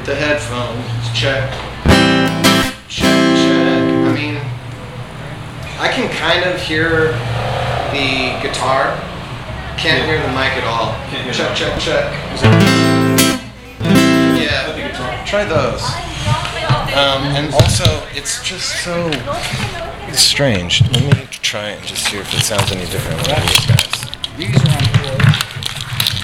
The headphones, check. I mean, I can kind of hear the guitar. Can't hear the mic at all. Check. Yeah, try those. And also, it's just so strange. Let me try it and just see if it sounds any different with these guys. These are on board.